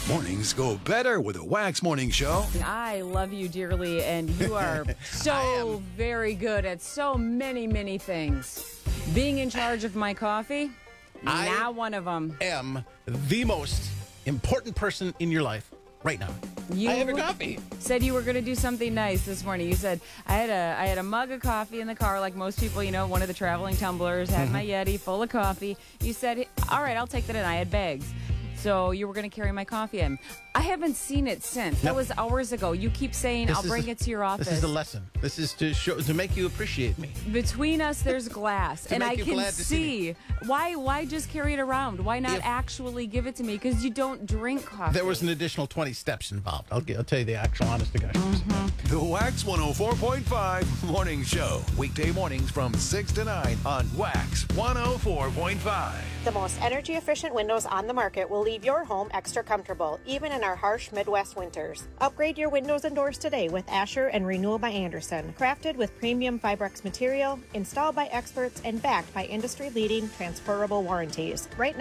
Mornings go better with a Wax Morning Show. I love you dearly, and you are so very good at so many, many things. Being in charge of my coffee, now one of them. I am the most important person in your life right now. You I have your coffee. Said you were going to do something nice this morning. You said, I had a mug of coffee in the car, like most people, one of the traveling tumblers, had my Yeti full of coffee. You said, all right, I'll take that in. I had bags. So you were going to carry my coffee in. I haven't seen it since. That was hours ago. You keep saying, I'll bring it to your office. This is the lesson. This is to make you appreciate me. Between us, there's glass. And I can see. Why just carry it around? Why not actually give it to me? Because you don't drink coffee. There was an additional 20 steps involved. I'll tell you the actual honest to gosh. The Wax 104.5 Morning Show. Weekday mornings from 6 to 9 on Wax 104.5. The most energy-efficient windows on the market will leave your home extra comfortable, even in our harsh Midwest winters. Upgrade your windows and doors today with Asher and Renewal by Andersen. Crafted with premium Fibrex material, installed by experts, and backed by industry-leading transferable warranties. Right now,